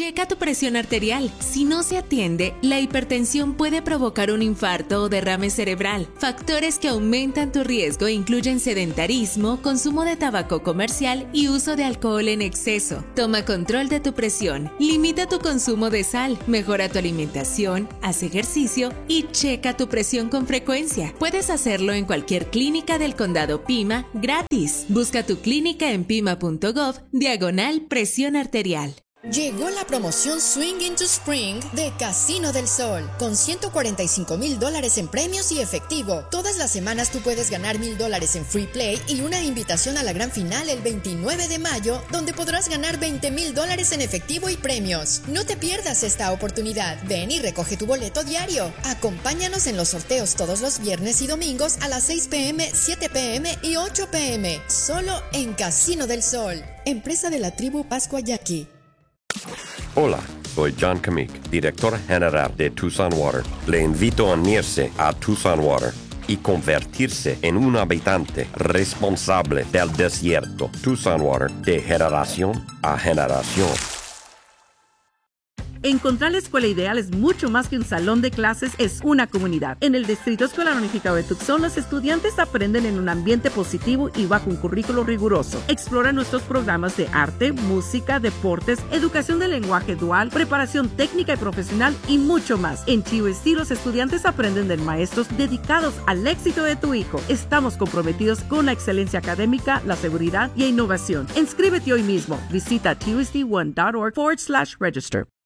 Checa tu presión arterial. Si no se atiende, la hipertensión puede provocar un infarto o derrame cerebral. Factores que aumentan tu riesgo incluyen sedentarismo, consumo de tabaco comercial y uso de alcohol en exceso. Toma control de tu presión, limita tu consumo de sal, mejora tu alimentación, haz ejercicio y checa tu presión con frecuencia. Puedes hacerlo en cualquier clínica del condado Pima gratis. Busca tu clínica en pima.gov/presión arterial. Llegó la promoción Swing into Spring de Casino del Sol, con $145,000 en premios y efectivo. Todas las semanas tú puedes ganar $1,000 en free play y una invitación a la gran final el 29 de mayo, donde podrás ganar $20,000 en efectivo y premios. No te pierdas esta oportunidad. Ven y recoge tu boleto diario. Acompáñanos en los sorteos todos los viernes y domingos a las 6 p.m., 7 p.m. y 8 p.m. Solo en Casino del Sol, empresa de la tribu Pascua Yaqui. Hola, soy John Kamik, director general de Tucson Water. Le invito a unirse a Tucson Water y convertirse en un habitante responsable del desierto. Tucson Water, de generación a generación. Encontrar la escuela ideal es mucho más que un salón de clases, es una comunidad. En el Distrito Escolar Unificado de Tucson, los estudiantes aprenden en un ambiente positivo y bajo un currículo riguroso. Explora nuestros programas de arte, música, deportes, educación de lenguaje dual, preparación técnica y profesional y mucho más. En TUSD, los estudiantes aprenden de maestros dedicados al éxito de tu hijo. Estamos comprometidos con la excelencia académica, la seguridad y innovación. Inscríbete hoy mismo. Visita TUSD1.org/register.